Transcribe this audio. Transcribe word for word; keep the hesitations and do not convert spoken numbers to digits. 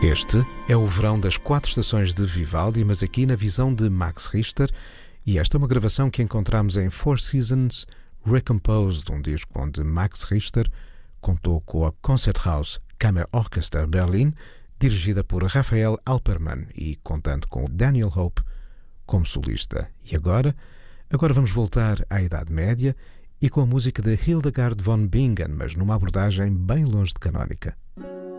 Este é o verão das quatro estações de Vivaldi, mas aqui na visão de Max Richter, e esta é uma gravação que encontramos em Four Seasons Recomposed, um disco onde Max Richter contou com a Concerthaus Kammerorchester Berlin, dirigida por Raphael Alperman e contando com Daniel Hope como solista. E agora, agora vamos voltar à Idade Média e com a música de Hildegard von Bingen, mas numa abordagem bem longe de canónica.